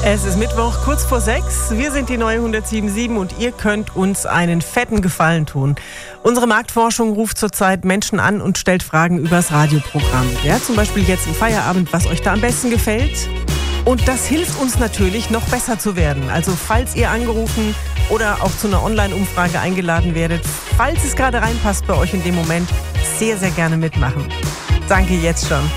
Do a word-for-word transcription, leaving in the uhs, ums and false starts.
Es ist Mittwoch, kurz vor sechs. Wir sind die neue hundertsieben Komma sieben und ihr könnt uns einen fetten Gefallen tun. Unsere Marktforschung ruft zurzeit Menschen an und stellt Fragen übers Radioprogramm. Ja, zum Beispiel jetzt im Feierabend, was euch da am besten gefällt. Und das hilft uns natürlich, noch besser zu werden. Also falls ihr angerufen oder auch zu einer Online-Umfrage eingeladen werdet, falls es gerade reinpasst bei euch in dem Moment, sehr, sehr gerne mitmachen. Danke jetzt schon.